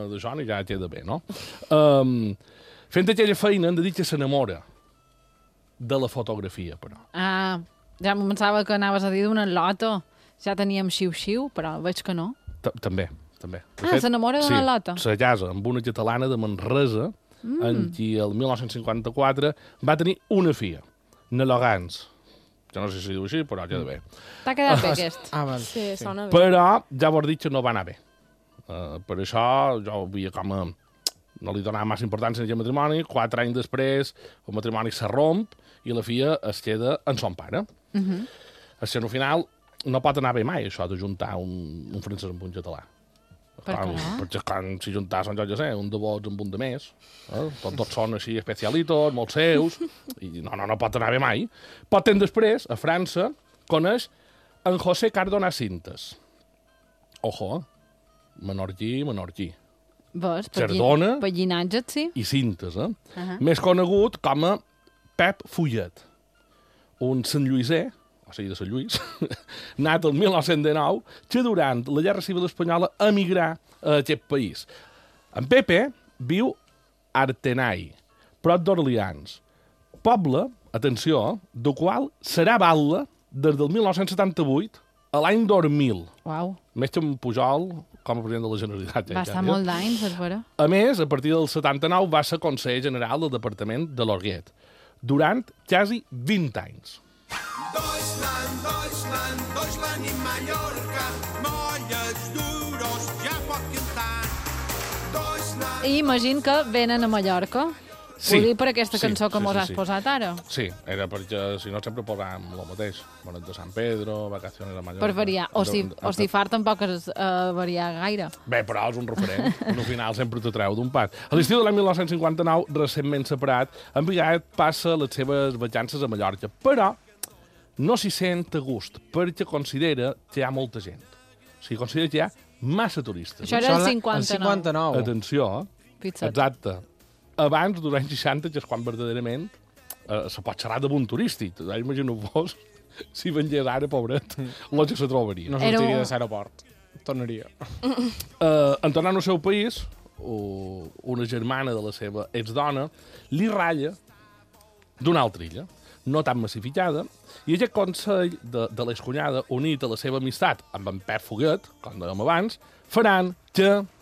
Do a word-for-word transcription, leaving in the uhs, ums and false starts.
d'això i ja queda bé, no? Um, fent aquella feina hem de dir que s'enamora de la fotografia, però. Ah, ja em pensava que anaves a dir d'una lota. Ja teníem xiu-xiu, però veig que no. També, també. Ah, s'enamora d'una lota? Sí, se casa amb una catalana de Manresa, mm. en qui el mil nou-cents cinquanta-quatre va tenir una filla, Nalogans. Jo no sé si diu així, però ja de bé. T'ha quedat bé, aquest. Ah, val. Sí, sona bé. Però ja vos dic que no va anar bé. Uh, per això jo ho havia com a... No li donava massa importància al matrimoni. Quatre anys després, el matrimoni se romp i la filla es queda en son pare. Uh -huh. Així, al final, no pot anar bé mai, això de juntar un, un francès amb un català. Per què no? Perquè quan s'hi juntassen, jo ja sé, un de vots amb un de més, eh? tots, tots són així especialitos, molts seus, i no, no, no pot anar bé mai. Pot temps després, a França, coneix en José Cardona Cintas. Ojo, menorquí, menorquí. Ves, per, Cardona per llinatge, sí. i Cintas, eh? Uh -huh. Més conegut com a Pep Fullet, un santlluïser, o sigui, de Sant Lluís, nat el mil nou-cents dinou, que durant la Guerra Civil Espanyola emigrà a aquest país. En Pepe viu a Artenay, prop d'Orleans, poble, atenció, del qual serà batlle des del mil nou-cents setanta-vuit a l'any dos mil. Uau. Més que en Pujol, com a president de la Generalitat. Va estar molt d'anys, és vera. A més, a partir del setanta-nou va ser conseller general del Departament de l'Orguet, durant quasi vint anys. Deutschland, Deutschland, Deutschland i Mallorca, molles duros, ja pot cantar. Deutschland... I imagino que venen a Mallorca. Sí. Ho dic per aquesta sí, cançó que sí, mos sí, has sí. posat ara. Sí, era perquè, si no, sempre posàvem el mateix. Bonet de Sant Pedro, vacaciones a Mallorca... Per variar. O si, o si far tampoc és uh, variar gaire. Bé, però és un referent. Al final sempre t'ho treu d'un pas. A l'estiu de l'any mil nou-cents cinquanta-nou, recentment separat, en Bigat passa les seves vacances a Mallorca, però no s'hi sent a gust, perquè considera que hi ha molta gent. O sigui, considera que hi ha massa turistes. Això era el cinquanta-nou. El cinquanta-nou. Atenció, Fixa't. exacte. Abans, dels anys seixanta, que és quan verdaderament eh, se pot xerrar de bon turístic. Imagino-vos si vengués ara, pobret, el que se trobaria. No Era sortiria un- de l'aeroport. Tornaria. Eh, en tornar al seu país, o- una germana de la seva exdona li ratlla d'una altra illa, no tan massificada, i aquest consell de, de l'excunyada, unit a la seva amistat amb en Pep Fuguet, com dèiem abans, faran que